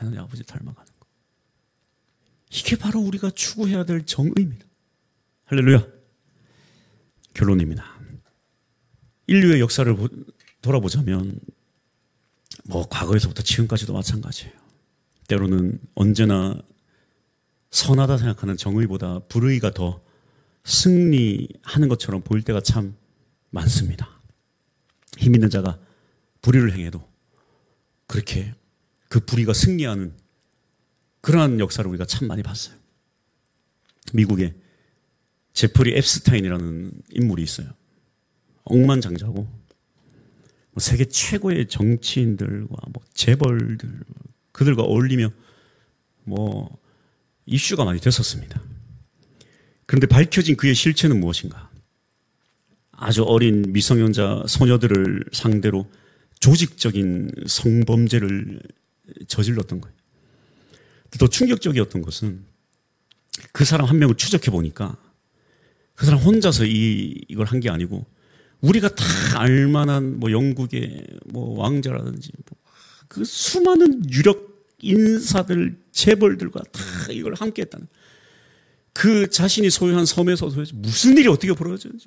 하나님 아버지 닮아가는 것. 이게 바로 우리가 추구해야 될 정의입니다. 할렐루야. 결론입니다. 인류의 역사를 돌아보자면 과거에서부터 지금까지도 마찬가지예요. 때로는 언제나 선하다 생각하는 정의보다 불의가 더 승리하는 것처럼 보일 때가 참 많습니다. 힘 있는 자가 불의를 행해도 그렇게 그 불의가 승리하는 그러한 역사를 우리가 참 많이 봤어요. 미국에 제프리 앱스타인이라는 인물이 있어요. 억만장자고 세계 최고의 정치인들과 재벌들 그들과 어울리며 이슈가 많이 됐었습니다. 그런데 밝혀진 그의 실체는 무엇인가? 아주 어린 미성년자 소녀들을 상대로 조직적인 성범죄를 저질렀던 거예요. 더 충격적이었던 것은 그 사람 한 명을 추적해 보니까 그 사람 혼자서 이걸 한 게 아니고 우리가 다 알만한 영국의 왕자라든지 그 수많은 유력 인사들, 재벌들과 다 이걸 함께 했다는. 그 자신이 소유한 섬에서 무슨 일이 어떻게 벌어졌는지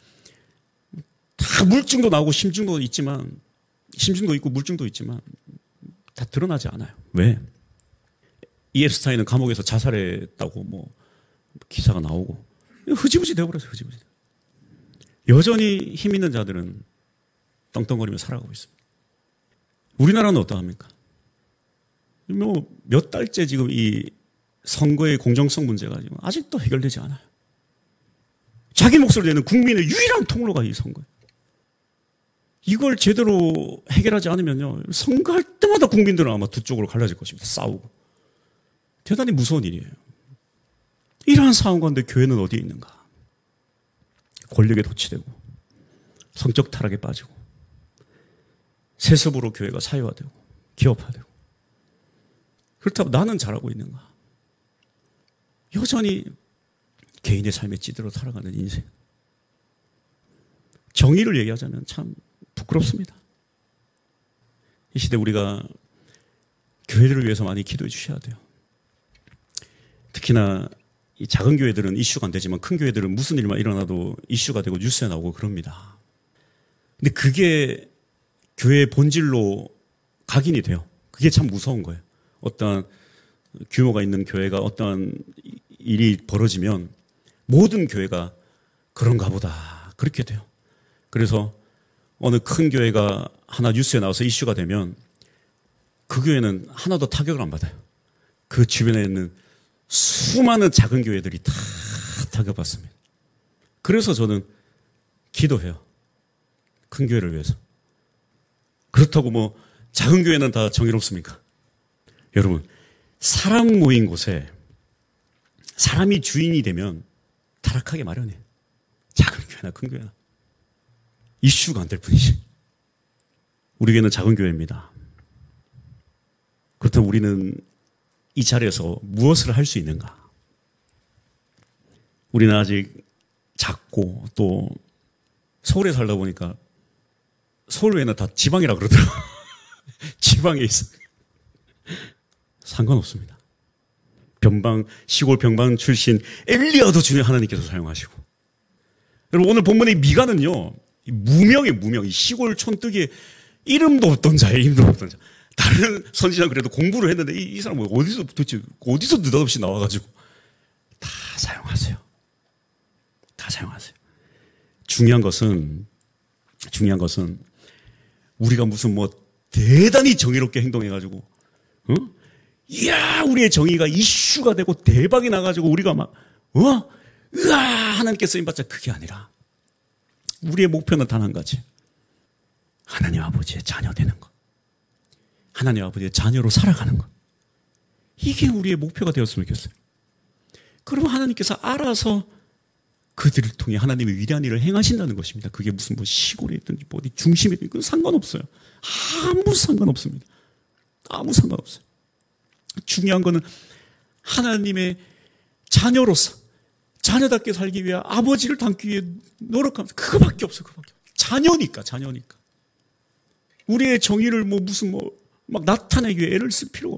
다 물증도 나오고 심증도 있지만 심증도 있고 물증도 있지만 다 드러나지 않아요. 왜? 이 앱스타인은 감옥에서 자살했다고 기사가 나오고 흐지부지 되어버렸어요. 흐지부지. 여전히 힘 있는 자들은 떵떵거리며 살아가고 있습니다. 우리나라는 어떠합니까? 몇 달째 지금 이 선거의 공정성 문제가 지금 아직도 해결되지 않아요. 자기 목소리를 내는 국민의 유일한 통로가 이 선거예요. 이걸 제대로 해결하지 않으면요, 선거할 때마다 국민들은 아마 두 쪽으로 갈라질 것입니다. 싸우고. 대단히 무서운 일이에요. 이러한 상황 가운데 교회는 어디에 있는가? 권력에 도취되고 성적 타락에 빠지고 세습으로 교회가 사회화되고 기업화되고 그렇다고 나는 잘하고 있는가? 여전히 개인의 삶에 찌들어 살아가는 인생. 정의를 얘기하자면 참 부끄럽습니다. 이 시대 우리가 교회들을 위해서 많이 기도해 주셔야 돼요. 특히나 이 작은 교회들은 이슈가 안 되지만 큰 교회들은 무슨 일만 일어나도 이슈가 되고 뉴스에 나오고 그럽니다. 근데 그게 교회의 본질로 각인이 돼요. 그게 참 무서운 거예요. 어떠한 규모가 있는 교회가 어떠한 일이 벌어지면 모든 교회가 그런가 보다 그렇게 돼요. 그래서 어느 큰 교회가 하나 뉴스에 나와서 이슈가 되면 그 교회는 하나도 타격을 안 받아요. 그 주변에 있는 수많은 작은 교회들이 다 타격받습니다. 그래서 저는 기도해요. 큰 교회를 위해서. 그렇다고 작은 교회는 다 정의롭습니까? 여러분, 사람 모인 곳에 사람이 주인이 되면 타락하게 마련해. 작은 교회나 큰 교회나. 이슈가 안 될 뿐이지. 우리 교회는 작은 교회입니다. 그렇다면 우리는 이 자리에서 무엇을 할 수 있는가? 우리는 아직 작고 또 서울에 살다 보니까 서울 외에는 다 지방이라 그러더라고요. 지방에 있어. 상관없습니다. 시골 병방 출신 엘리야도 주님 하나님께서 사용하시고. 여러분, 오늘 본문의 미가는요, 무명의 무명, 이 시골 촌뜨기에 이름도 없던 자예요, 이름도 없던 자. 다른 선지자는 그래도 공부를 했는데 이 사람은 어디서 느닷없이 나와가지고 다 사용하세요. 다 사용하세요. 중요한 것은 우리가 무슨 대단히 정의롭게 행동해가지고, 이야, 우리의 정의가 이슈가 되고 대박이 나가지고 우리가 으아, 하나님께 쓰임받자, 그게 아니라 우리의 목표는 단 한 가지. 하나님 아버지의 자녀 되는 것. 하나님 아버지의 자녀로 살아가는 것. 이게 우리의 목표가 되었으면 좋겠어요. 그러면 하나님께서 알아서 그들을 통해 하나님의 위대한 일을 행하신다는 것입니다. 그게 무슨 시골에 있든지 어디 중심에 있든지 그건 상관없어요. 아무 상관없습니다. 아무 상관없어요. 중요한 거는 하나님의 자녀로서 자녀답게 살기 위해 아버지를 닮기 위해 노력하면서 그거밖에 없어요. 그거밖에. 자녀니까. 우리의 정의를 막 나타내기 위해 애를 쓸 필요가